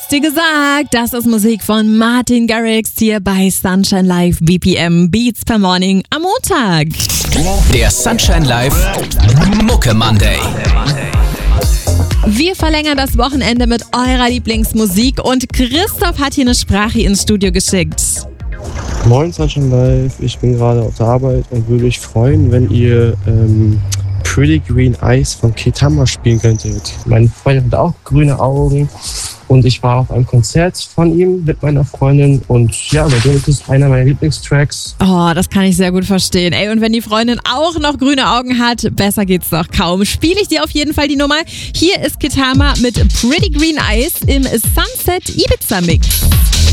dir gesagt, das ist Musik von Martin Garrix hier bei Sunshine Live BPM Beats per Morning am Montag. Der Sunshine Live Mucke Monday. Wir verlängern das Wochenende mit eurer Lieblingsmusik und Christoph hat hier eine Sprache ins Studio geschickt. Moin Sunshine Live, ich bin gerade auf der Arbeit und würde mich freuen, wenn ihr Pretty Green Eyes von Ketama spielen könntet. Meine Freundin hat auch grüne Augen und ich war auf einem Konzert von ihm mit meiner Freundin und ja, seitdem ist es einer meiner Lieblingstracks. Oh, das kann ich sehr gut verstehen. Ey, und wenn die Freundin auch noch grüne Augen hat, besser geht's doch kaum. Spiele ich dir auf jeden Fall die Nummer. Hier ist Ketama mit Pretty Green Eyes im Sunset Ibiza Mix.